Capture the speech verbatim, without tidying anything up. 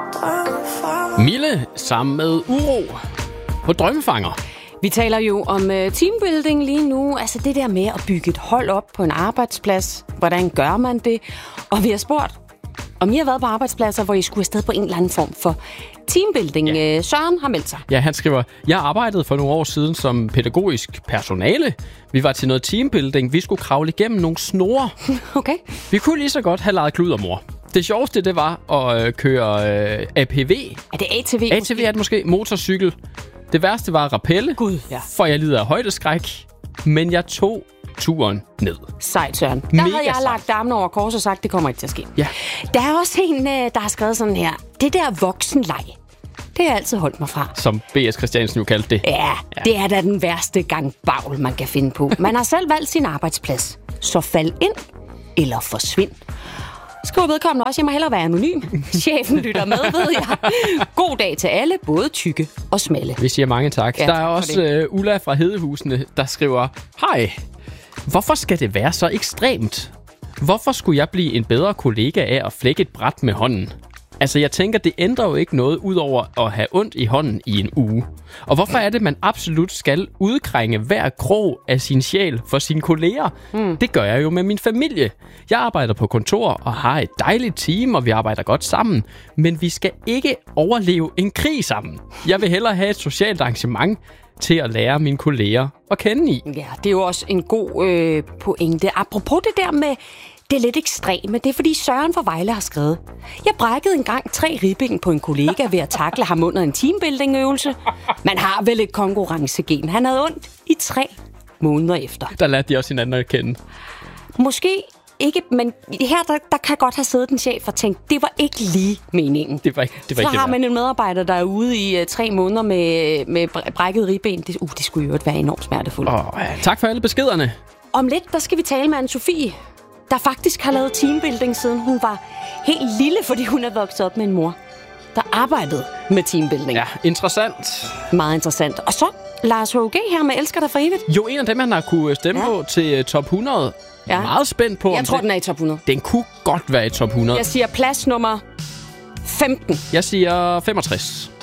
Mille sammen med Uro på Drømmefanger. Vi taler jo om uh, teambuilding lige nu. Altså det der med at bygge et hold op på en arbejdsplads. Hvordan gør man det? Og vi har spurgt, om I har været på arbejdspladser, hvor I skulle afsted på en eller anden form for teambuilding. Ja. Søren har meldt sig. Ja, han skriver, jeg arbejdede for nogle år siden som pædagogisk personale. Vi var til noget teambuilding. Vi skulle kravle igennem nogle snore. Okay. Vi kunne lige så godt have leget kludermor. Det sjoveste, det var at øh, køre øh, A P V. Er det A T V? A T V er det måske. Motorcykel. Det værste var at rappelle, Gud, ja. For jeg lider af højdeskræk. Men jeg tog turen ned. Sejt, Søren. Der Mega havde jeg sejt. lagt dammen over kors og sagt, det kommer ikke til at ske. Ja. Der er også en, der har skrevet sådan her. Det der voksenleg, det har jeg altid holdt mig fra. Som B S Christiansen jo kaldte det. Ja, ja, det er da den værste gang bagl, man kan finde på. Man har selv valgt sin arbejdsplads. Så fald ind eller forsvind. Skriver vedkommende også, jeg må hellere være anonym. Chefen lytter med, ved jeg. God dag til alle, både tykke og smalle. Vi siger mange tak. Ja, der er tak også uh, Ulla fra Hedehusene, der skriver, hej, hvorfor skal det være så ekstremt? Hvorfor skulle jeg blive en bedre kollega af at flække et bræt med hånden? Altså, jeg tænker, det ændrer jo ikke noget, udover at have ondt i hånden i en uge. Og hvorfor er det, man absolut skal udkrænge hver krog af sin sjæl for sine kolleger? Mm. Det gør jeg jo med min familie. Jeg arbejder på kontor og har et dejligt team, og vi arbejder godt sammen. Men vi skal ikke overleve en krig sammen. Jeg vil hellere have et socialt arrangement til at lære mine kolleger at kende i. Ja, det er jo også en god øh, pointe. Apropos det der med det er lidt ekstreme. Det er fordi Søren fra Vejle har skrevet. Jeg brækkede engang tre ribben på en kollega ved at takle ham under en teambuilding-øvelse. Man har vel et konkurrencegen. Han havde ondt i tre måneder efter. Der lærte de også hinanden at kende. Måske ikke, men her der, der kan godt have siddet en chef og tænkt, det var ikke lige meningen. Det var ikke det. Var Så ikke har det man en medarbejder, der er ude i uh, tre måneder med, med brækket ribben. Det, uh, det skulle jo være enormt smertefuldt. Oh, ja. Tak for alle beskederne. Om lidt, der skal vi tale med Anne-Sophie, der faktisk har lavet teambuilding, siden hun var helt lille, fordi hun er vokset op med en mor, der arbejdede med teambuilding. Ja, interessant. Meget interessant. Og så Lars H G her med Elsker dig for evigt. Jo, en af dem, han har kunne stemme ja. på til top hundrede. Ja. Meget spændt på. Jeg tror, det... den er i top hundrede. Den kunne godt være i top hundrede. Jeg siger plads nummer femten. Jeg siger femogtres.